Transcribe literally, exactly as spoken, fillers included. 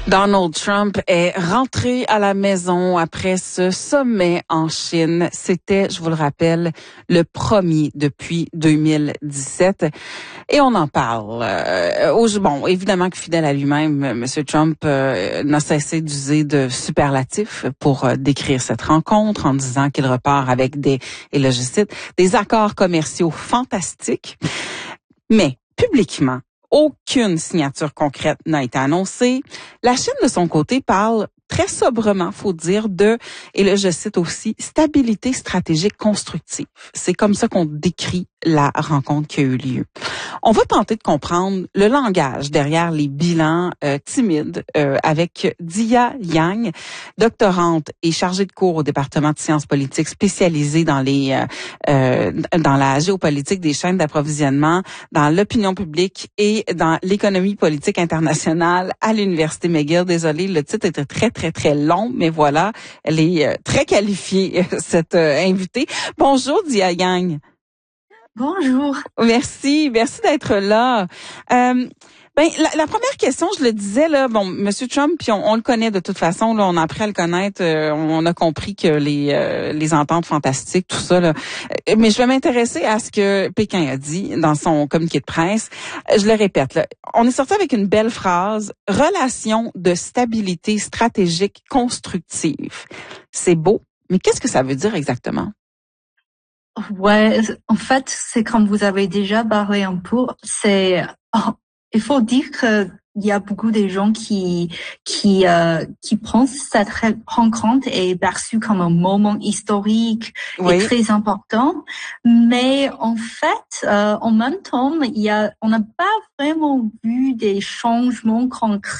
Donald Trump est rentré à la maison après ce sommet en Chine. C'était, je vous le rappelle, le premier depuis deux mille dix-sept. Et on en parle. Euh, bon, évidemment que fidèle à lui-même, M. Trump euh, n'a cessé d'user de superlatifs pour euh, décrire cette rencontre en disant qu'il repart avec des, et là je cite, des accords commerciaux fantastiques. Mais publiquement, aucune signature concrète n'a été annoncée. La Chine, de son côté, parle très sobrement, faut dire, de, et là je cite aussi, stabilité stratégique constructive. C'est comme ça qu'on décrit la rencontre qui a eu lieu. On va tenter de comprendre le langage derrière les bilans euh, timides euh, avec Dia Yang, doctorante et chargée de cours au département de sciences politiques spécialisée dans les euh, euh, dans la géopolitique des chaînes d'approvisionnement, dans l'opinion publique et dans l'économie politique internationale à l'Université McGill. Désolée, le titre était très, très, très long, mais voilà, elle est euh, très qualifiée, cette euh, invitée. Bonjour, Dia Yang. Bonjour. Merci, merci d'être là. Euh, ben, la, la première question, je le disais là, bon, Monsieur Trump, puis on, on le connaît de toute façon, là, on a appris à le connaître, euh, on a compris que les euh, les ententes fantastiques, tout ça là. Mais je vais m'intéresser à ce que Pékin a dit dans son communiqué de presse. Je le répète, là, on est sorti avec une belle phrase, relation de stabilité stratégique constructive. C'est beau, mais qu'est-ce que ça veut dire exactement? Ouais, en fait, c'est comme vous avez déjà parlé un peu. C'est, oh, il faut dire que il y a beaucoup de gens qui qui euh, qui pensent que cette rencontre est perçue comme un moment historique oui. et très important, mais en fait, euh, en même temps, il y a, on n'a pas vraiment vu des changements concrets